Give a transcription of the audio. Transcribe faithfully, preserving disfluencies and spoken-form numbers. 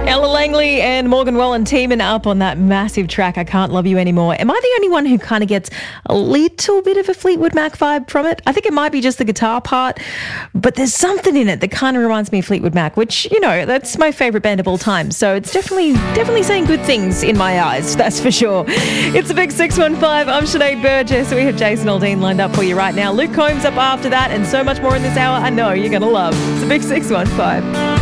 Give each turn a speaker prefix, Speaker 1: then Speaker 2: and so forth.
Speaker 1: Ella Langley and Morgan Wallen teaming up on that massive track, I Can't Love You Anymore. Am I the only one who kind of gets a little bit of a Fleetwood Mac vibe from it? I think it might be just the guitar part, but there's something in it that kind of reminds me of Fleetwood Mac, which, you know, that's my favourite band of all time. So it's definitely, definitely saying good things in my eyes, that's for sure. It's a big six one five. I'm Sinead Burgess. We have Jason Aldean lined up for you right now. Luke Combs up after that and so much more in this hour I know you're going to love. It's a big six one five.